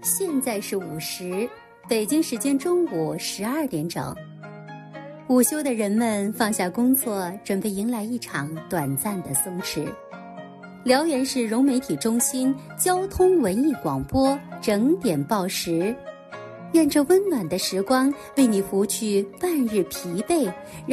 现在是午时，北京时间中午12点整。午休的人们放下工作，准备迎来一场短暂的松弛。辽源市融媒体中心交通文艺广播整点报时，愿这温暖的时光为你拂去半日疲惫，